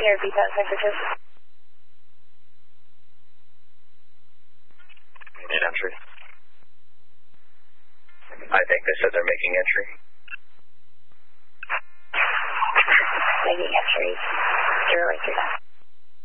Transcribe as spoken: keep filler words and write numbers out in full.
Here, V PAS messages. Need entry. I think they said they're making entry. Making entry. Zero eight two nine.